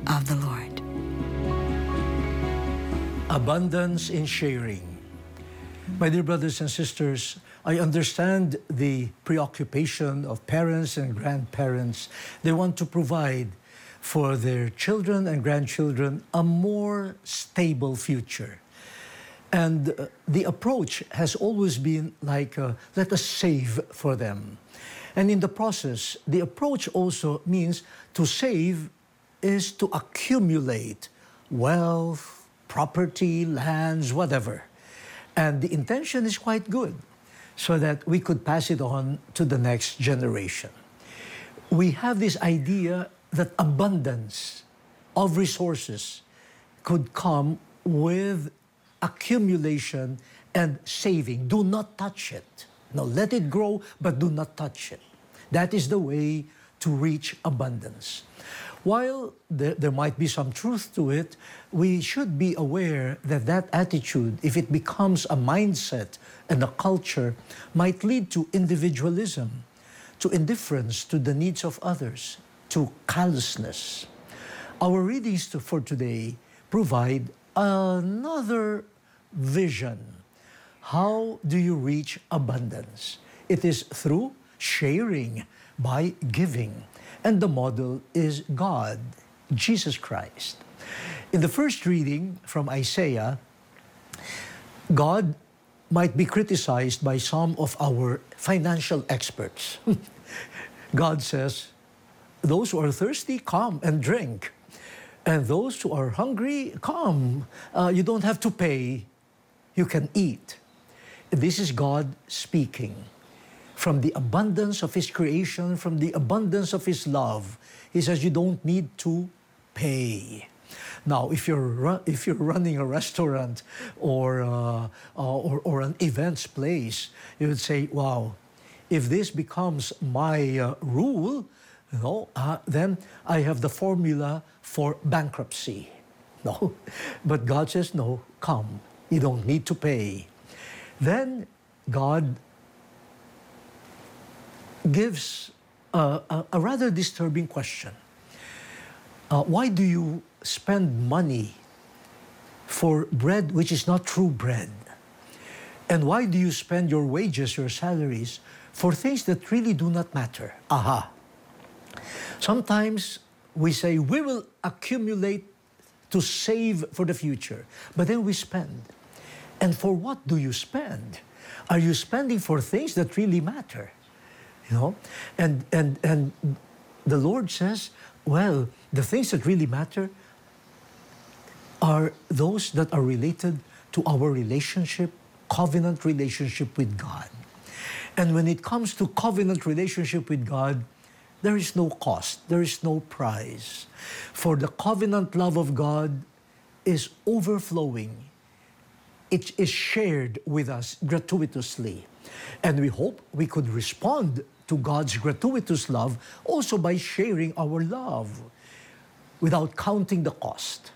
of the Lord. Abundance in sharing. My dear brothers and sisters, I understand the preoccupation of parents and grandparents. They want to provide for their children and grandchildren a more stable future. And the approach has always been like, let us save for them. And in the process, the approach also means to save is to accumulate wealth, property, lands, whatever. And the intention is quite good, so that we could pass it on to the next generation. We have this idea that abundance of resources could come with accumulation and saving. Do not touch it. No, let it grow, but do not touch it. That is the way to reach abundance. While there might be some truth to it, we should be aware that that attitude, if it becomes a mindset and a culture, might lead to individualism, to indifference to the needs of others, to callousness. Our readings for today provide another vision. How do you reach abundance? It is through sharing, by giving. And the model is God, Jesus Christ. In the first reading from Isaiah, God might be criticized by some of our financial experts. God says, those who are thirsty, come and drink. And those who are hungry, come. You don't have to pay. You can eat. This is God speaking. From the abundance of His creation, from the abundance of His love, He says you don't need to pay. Now, if you're running a restaurant or an events place, you would say, "Wow, if this becomes my rule, then I have the formula for bankruptcy." No, but God says, "No, come. You don't need to pay." Then God gives a rather disturbing question. Why do you spend money for bread which is not true bread? And why do you spend your wages, your salaries, for things that really do not matter? Aha. Sometimes we say we will accumulate to save for the future, but then we spend. And for what do you spend? Are you spending for things that really matter? And the Lord says, well, the things that really matter are those that are related to our relationship, covenant relationship with God. And when it comes to covenant relationship with God, there is no cost, there is no price. For the covenant love of God is overflowing. It is shared with us gratuitously. And we hope we could respond to God's gratuitous love also by sharing our love without counting the cost.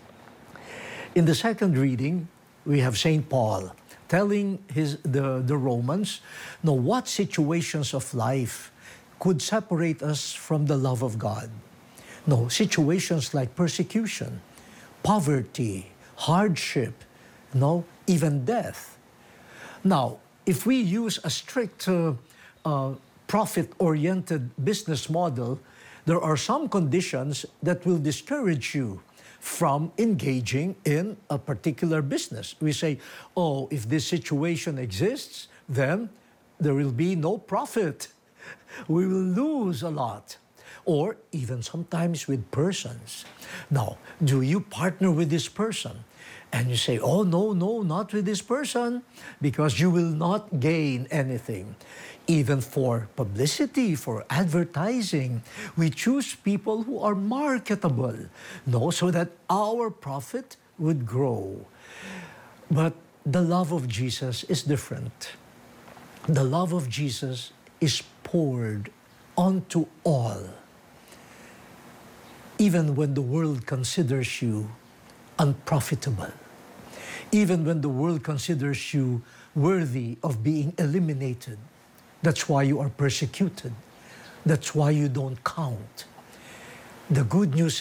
In the second reading, we have St. Paul telling the Romans, what situations of life could separate us from the love of God? Situations like persecution, poverty, hardship, even death. Now, if we use a strict profit-oriented business model, there are some conditions that will discourage you from engaging in a particular business. We say, if this situation exists, then there will be no profit. We will lose a lot. Or even sometimes with persons. Now, do you partner with this person? And you say, no, not with this person, because you will not gain anything. Even for publicity, for advertising, we choose people who are marketable, so that our profit would grow. But the love of Jesus is different. The love of Jesus is poured onto all. Even when the world considers you unprofitable, even when the world considers you worthy of being eliminated, that's why you are persecuted. That's why you don't count. The good news